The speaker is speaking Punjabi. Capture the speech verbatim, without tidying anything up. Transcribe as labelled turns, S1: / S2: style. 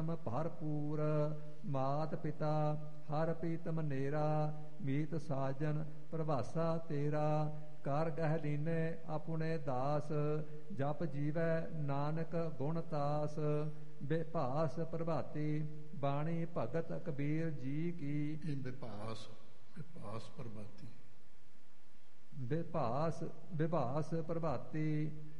S1: ਭਰਪੂਰ ਮਾਤ ਪਿਤਾ ਹਰ ਪ੍ਰੀਤਮ ਨੇਰਾ ਮੀਤ ਸਾਜਨ ਪ੍ਰਭਾਸਾ ਤੇਰਾ ਕਰ ਗਹਿ ਲੀਨੇ ਆਪਣੇ ਦਾਸ ਜਪ ਜੀਵੈ ਨਾਨਕ ਗੁਣ ਤਾਸ ਬਿਭਾਸ ਪ੍ਰਭਾਤੀ ਬਾਣੀ ਭਗਤ ਕਬੀਰ ਜੀ ਕੀ।
S2: ਵਿਭਾਸ ਵਿਭਾਸ ਪ੍ਰਭਾਤੀ
S1: ਵਿਭਾਸ ਵਿਭਾਸ ਪ੍ਰਭਾਤੀ